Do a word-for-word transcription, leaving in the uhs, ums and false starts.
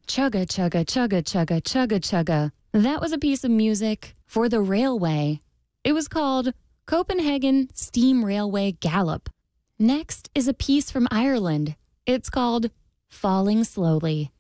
Chugga, chugga, chugga, chugga, chugga, chugga. That was a piece of music for the railway. It was called Copenhagen Steam Railway Gallop. Next is a piece from Ireland. It's called Falling Slowly.